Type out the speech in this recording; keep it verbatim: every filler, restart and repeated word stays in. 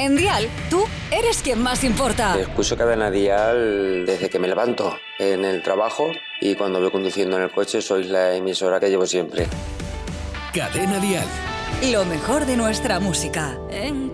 En Dial, tú eres quien más importa. Escucho Cadena Dial desde que me levanto en el trabajo y cuando voy conduciendo en el coche. Sois la emisora que llevo siempre. Cadena Dial. Lo mejor de nuestra música. En